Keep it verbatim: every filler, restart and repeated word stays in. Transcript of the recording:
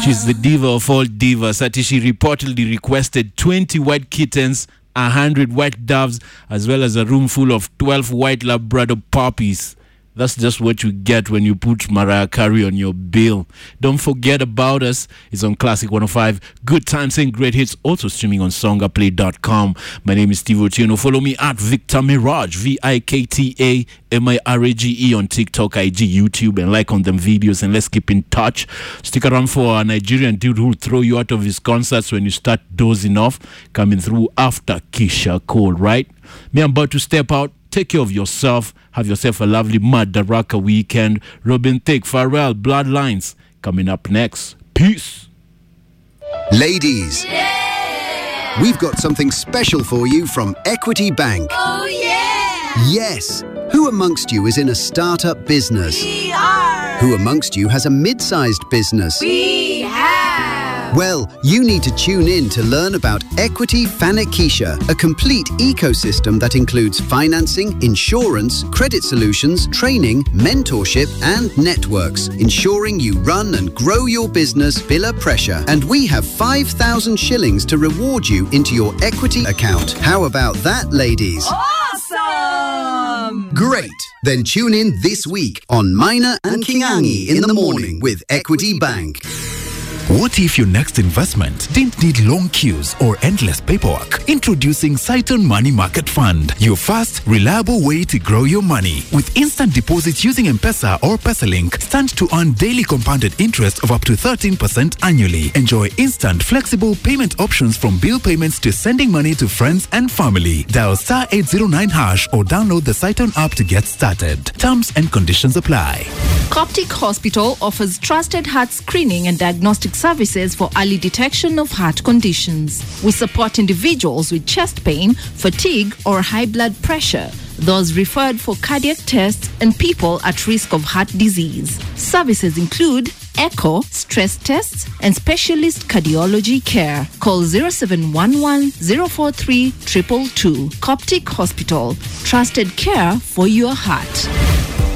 She's the diva of all divas. Ati she reportedly requested twenty white kittens, one hundred white doves, as well as a room full of twelve white Labrador puppies. That's just what you get when you put Mariah Carey on your bill. Don't forget about us. It's on Classic one oh five. Good times and great hits. Also streaming on songaplay dot com. My name is Steve Otieno. Follow me at Victor Mirage, V I K T A M I R A G E on TikTok, I G, YouTube, and like on them videos. And let's keep in touch. Stick around for a Nigerian dude who'll throw you out of his concerts when you start dozing off. Coming through after Keisha Cole, right? Me, I'm about to step out. Take care of yourself. Have yourself a lovely Madaraka weekend. Robin Thicke, Pharrell, Bloodlines. Coming up next. Peace. Ladies, yeah! We've got something special for you from Equity Bank. Oh, yeah! Yes. Who amongst you is in a startup business? We are! Who amongst you has a mid-sized business? We have! Well, you need to tune in to learn about Equity Fanikisha, a complete ecosystem that includes financing, insurance, credit solutions, training, mentorship, and networks, ensuring you run and grow your business bila pressure. And we have five thousand shillings to reward you into your equity account. How about that, ladies? Awesome! Great! Then tune in this week on Minor and Kingangi in the morning with Equity Bank. What if your next investment didn't need long queues or endless paperwork? Introducing Saiton Money Market Fund, your fast, reliable way to grow your money. With instant deposits using M-Pesa or PesaLink, stand to earn daily compounded interest of up to thirteen percent annually. Enjoy instant, flexible payment options from bill payments to sending money to friends and family. Dial star eight oh nine hash or download the Saiton app to get started. Terms and conditions apply. Coptic Hospital offers trusted heart screening and diagnostic services for early detection of heart conditions. We support individuals with chest pain, fatigue, or high blood pressure, those referred for cardiac tests, and people at risk of heart disease. Services include echo, stress tests, and specialist cardiology care. Call zero seven one one, zero four three, two two two. Coptic Hospital. Trusted care for your heart.